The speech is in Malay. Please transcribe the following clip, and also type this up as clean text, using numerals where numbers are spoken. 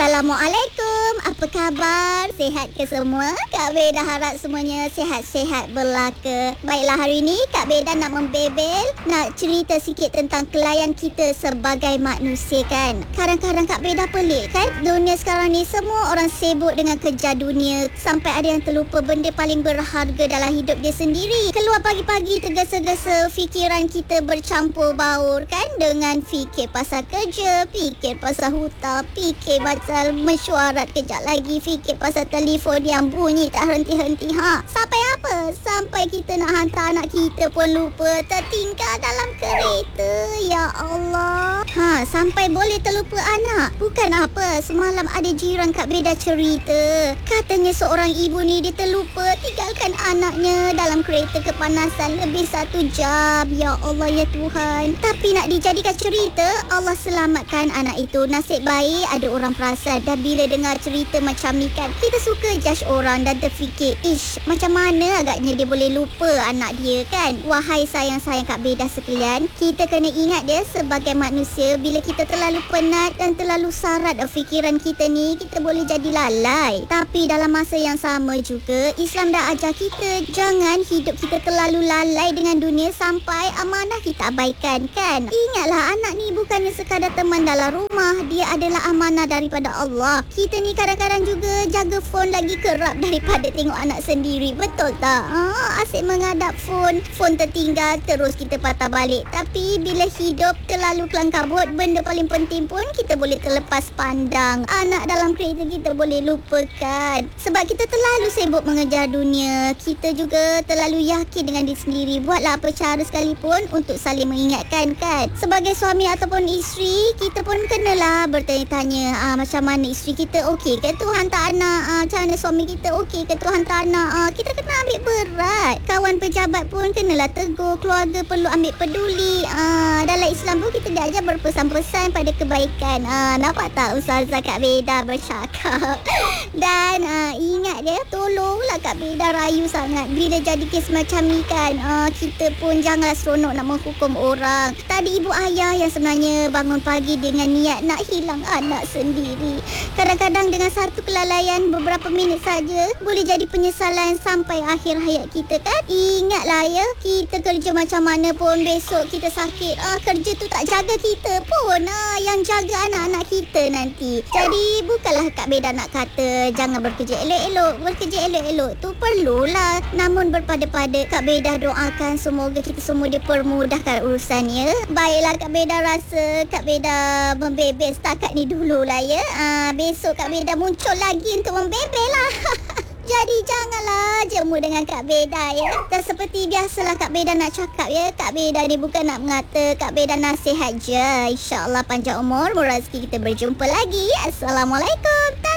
Assalamualaikum. Apa khabar? Sihat ke semua? Kak Beda harap semuanya sihat-sihat belaka. Baiklah, hari ini Kak Beda nak membebel, nak cerita sikit tentang kelayan kita sebagai manusia kan. Kadang-kadang Kak Beda pelik kan? Dunia sekarang ni semua orang sibuk dengan kejar dunia, sampai ada yang terlupa benda paling berharga dalam hidup dia sendiri. Keluar pagi-pagi tergesa-gesa, fikiran kita bercampur baur kan, dengan fikir pasal kerja, fikir pasal hutang, fikir pasal mesyuarat, kejap lagi fikir pasal telefon yang bunyi tak henti-henti. Sampai apa? Sampai kita nak hantar anak kita pun lupa, tertinggal dalam kereta. Ya Allah. Sampai boleh terlupa anak. Bukan apa, semalam ada jiran Kak Beda cerita, katanya seorang ibu ni dia terlupa tinggalkan anaknya dalam kereta kepanasan lebih 1 jam. Ya Allah, ya Tuhan. Tapi nak dijadikan cerita, Allah selamatkan anak itu. Nasib baik ada orang perasan. Dan bila dengar cerita macam ni kan, kita suka judge orang dan terfikir, macam mana agaknya dia boleh lupa anak dia kan. Wahai sayang-sayang Kak Beda sekalian, kita kena ingat dia sebagai manusia, bila kita terlalu penat dan terlalu sarat fikiran kita ni, kita boleh jadi lalai. Tapi dalam masa yang sama juga, Islam dah ajar kita jangan hidup kita terlalu lalai dengan dunia sampai amanah kita abaikan kan. Ingatlah, anak ni bukannya sekadar teman dalam rumah, dia adalah amanah daripada Allah. Kita ni kadang-kadang juga jaga phone lagi kerap daripada tengok anak sendiri. Betul tak? Asyik menghadap phone tertinggal, terus kita patah balik. Tapi bila hidup terlalu kelang kabut, benda paling penting pun kita boleh terlepas pandang. Anak dalam kereta kita boleh lupakan. Sebab kita terlalu sibuk mengejar dunia. Kita juga terlalu yakin dengan diri sendiri. Buatlah apa cara sekalipun untuk saling mengingatkan kan. Sebagai suami ataupun isteri, kita pun kenalah bertanya-tanya, macam mana isteri kita okey ke tu hantar anak, macam mana suami kita okey ke tu hantar anak. Kita kena ambil berat. Kawan pejabat pun kenalah tegur. Keluarga perlu ambil peduli. Dalam Islam pun kita diajar berpesan-pesan pada kebaikan. Nampak tak Ustazah Kak Beda bercakap. Dan ingat dia, tolonglah Kak Beda rayu sangat bila jadi kes macam ni kan. Kita pun janganlah seronok nak menghukum orang. Tadi ibu ayah yang sebenarnya bangun pagi dengan niat nak hilang anak sendiri. Kadang-kadang dengan satu kelalaian beberapa minit saja boleh jadi penyesalan sampai akhir hayat kita kan. Ingatlah ya, kita kerja macam mana pun besok kita sakit, kerja tu tak jaga kita pun, yang jaga anak-anak kita nanti. Jadi bukanlah Kak Beda nak kata jangan bekerja elok-elok. Bekerja elok-elok tu perlulah, namun berpada-pada Kak Beda doakan semoga kita semua dipermudahkan urusannya. Baiklah, Kak Beda rasa Kak Beda membebel setakat ni dululah ya. Besok Kak Beda muncul lagi untuk membebel lah. Jadi janganlah jemu dengan Kak Beda ya. Dan seperti biasalah Kak Beda nak cakap ya, Kak Beda ni bukan nak mengata, Kak Beda nasihat je. InsyaAllah panjang umur, murah rezeki, kita berjumpa lagi. Assalamualaikum.